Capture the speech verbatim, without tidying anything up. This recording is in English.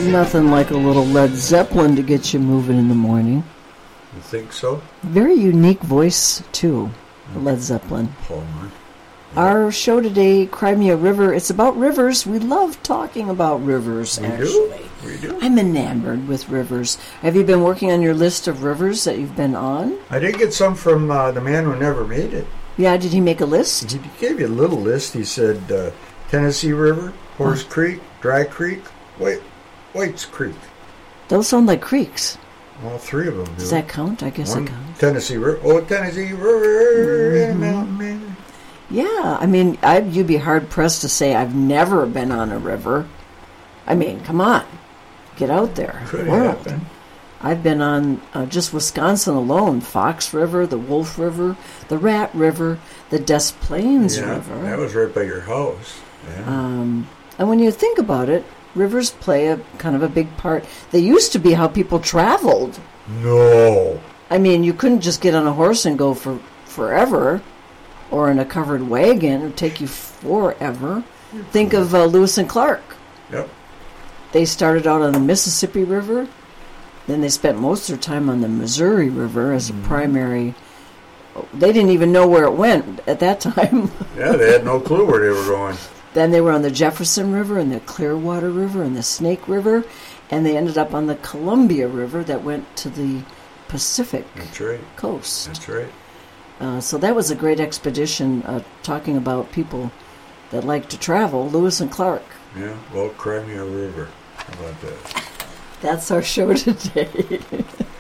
Nothing like a little Led Zeppelin to get you moving in the morning. You think so? Very unique voice, too, Led Zeppelin. Paul, Our show today, Crimea River, it's about rivers. We love talking about rivers, we actually. Do. We do. I'm enamored with rivers. Have you been working on your list of rivers that you've been on? I did get some from uh, the man who never made it. Yeah, did he make a list? He gave you a little list. He said uh, Tennessee River, Horse oh. Creek, Dry Creek, White, White's Creek. Those sound like creeks. All three of them do. Does that count? I guess One, it counts. Tennessee River. Oh, Tennessee River. Mm-hmm. Mountain Man. Yeah, I mean, I, you'd be hard-pressed to say I've never been on a river. I mean, come on. Get out there. Could World. happen. I've been on uh, just Wisconsin alone. Fox River, the Wolf River, the Rat River, the Des Plaines yeah, River. That was right by your house. Yeah. Um, and when you think about it, rivers play a kind of a big part. They used to be how people traveled. No. I mean, you couldn't just get on a horse and go for forever, or in a covered wagon. It would take you forever. You're think cool. of uh, Lewis and Clark. Yep. They started out on the Mississippi River. Then they spent most of their time on the Missouri River as a mm-hmm. primary. They didn't even know where it went at that time. Yeah, they had no clue where they were going. Then they were on the Jefferson River and the Clearwater River and the Snake River, and they ended up on the Columbia River that went to the Pacific That's right. coast. That's right. Uh, so that was a great expedition uh, talking about people that like to travel, Lewis and Clark. Yeah, well, Crimea River. How about that? That's our show today.